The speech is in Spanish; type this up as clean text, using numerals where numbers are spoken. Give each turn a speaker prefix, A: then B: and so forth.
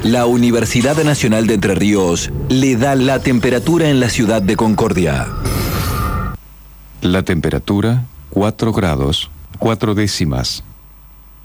A: La Universidad Nacional de Entre Ríos le da la temperatura en la ciudad de Concordia.
B: La temperatura, 4 grados, 4 décimas.